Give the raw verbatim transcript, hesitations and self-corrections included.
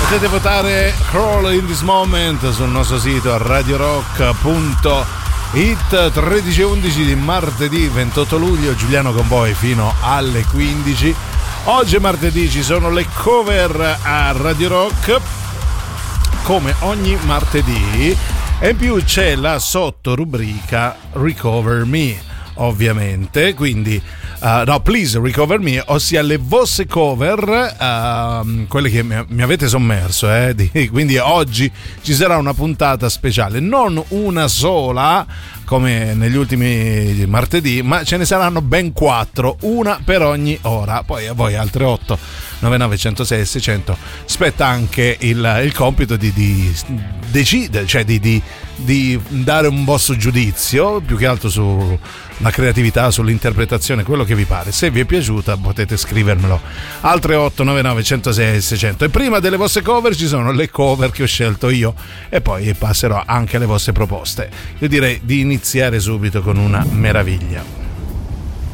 Potete votare Crawl in This Moment sul nostro sito radio rock punto it. Tredici e undici di martedì ventotto luglio, Giuliano con voi fino alle quindici. Oggi è martedì, ci sono le cover a Radio Rock come ogni martedì, e in più c'è la sottorubrica Recover Me, ovviamente, quindi uh, no, Please Recover Me, ossia le vostre cover, uh, quelle che mi, mi avete sommerso, eh, di, quindi oggi ci sarà una puntata speciale, non una sola come negli ultimi martedì, ma ce ne saranno ben quattro, una per ogni ora. Poi a voi altre otto nove nove uno zero sei sei zero zero spetta anche il, il compito di, di decidere, cioè di, di, di dare un vostro giudizio, più che altro sulla creatività, sull'interpretazione, quello che vi pare. Se vi è piaciuta potete scrivermelo. Altre otto nove nove uno zero sei sei zero zero. E prima delle vostre cover ci sono le cover che ho scelto io, e poi passerò anche alle vostre proposte. Io direi di iniziare subito con una meraviglia.